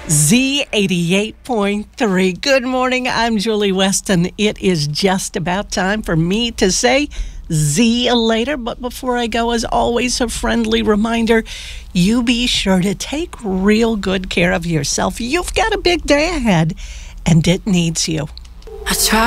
Z88.3. Good morning. I'm Julie Weston. It is just about time for me to say Z later. But before I go, as always, a friendly reminder, you be sure to take real good care of yourself. You've got a big day ahead, and it needs you. I try